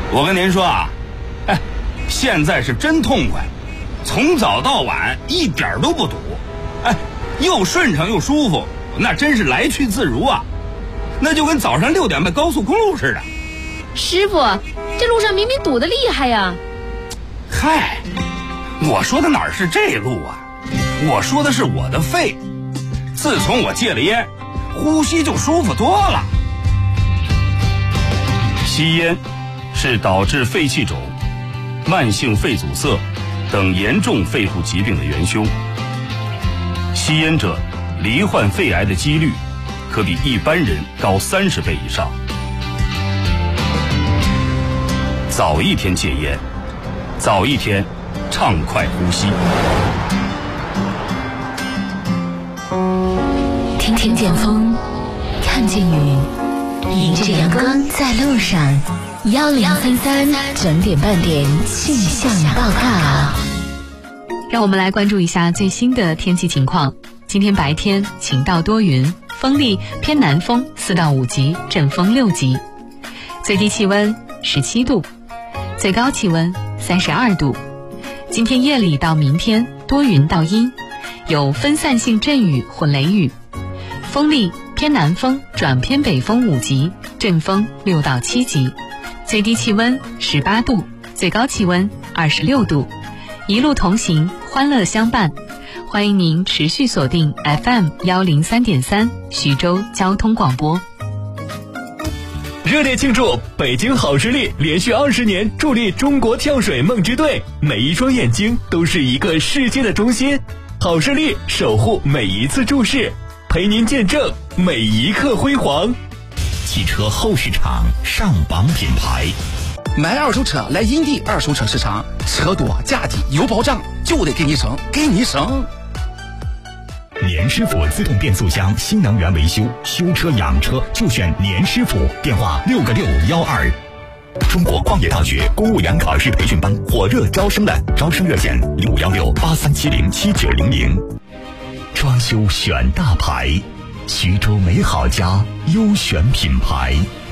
我跟您说啊，现在是真痛快，从早到晚一点都不堵，又顺畅又舒服，那真是来去自如啊，那就跟早上6点半高速公路似的。 师傅，这路上明明堵得厉害呀。 嗨，我说的哪是这路啊，我说的是我的肺。自从我戒了烟，呼吸就舒服多了。 吸烟是导致肺气肿、慢性肺阻塞等严重肺部疾病的元凶。吸烟者罹患肺癌的几率可比一般人高30倍以上。早一天戒烟，早一天畅快呼吸。 听见风，看见雨，迎着阳光在路上。1033整点半点气象报告。 让我们来关注一下最新的天气情况。今天白天晴到多云，风力偏南风4到5级，阵风6级。最低气温17度，最高气温32度。今天夜里到明天多云到阴，有分散性阵雨或雷雨，风力偏南风转偏北风5级，阵风6到7级。最低气温18度，最高气温26度。一路同行，欢乐相伴。欢迎您持续锁定 FM103.3 徐州交通广播。 热烈庆祝北京好视力连续20年助力中国跳水梦之队，每一双眼睛都是一个世界的中心。好视力守护每一次注视，陪您见证每一刻辉煌。 汽车后市场上榜品牌， 买二手车来银地二手车市场，车多价低有保障，就得给你省，给你省。 年师傅自动变速箱新能源维修，修车养车就选年师傅，电话6个612。中国矿业大学公务员考试培训班火热招生了，招生热线051683707900。装修选大牌，徐州美好家优选品牌。